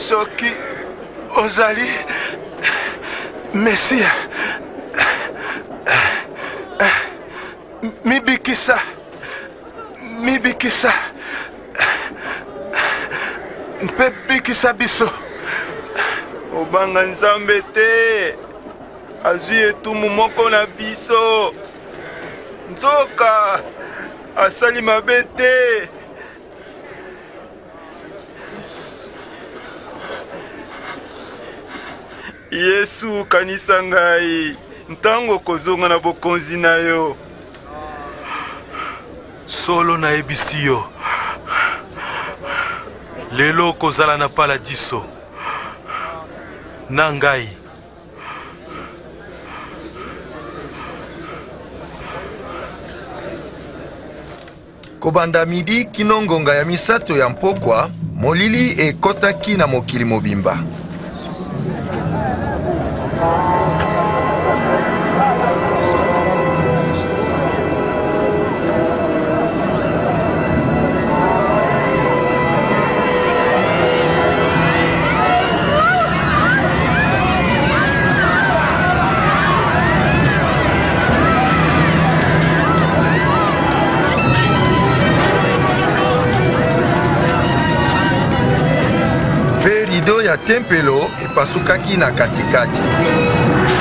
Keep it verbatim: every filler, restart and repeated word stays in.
soki ozali Mesia, mibikisa mibikisa mpe bikisa biso. Obanga Nzambe te, azwi etumu moko na biso. Nzoka asali mabe te. Yesu kanisa ngai, ntango kozonga na bokonzi na yo. Solo na ebisi yo, lelo kozala na paladiso na ngai. Kobanda midi kino ngonga ya misato ya mpokwa, molili ekotaki na mokili mobimba. Rido ya tempelo epasukaki na katikati.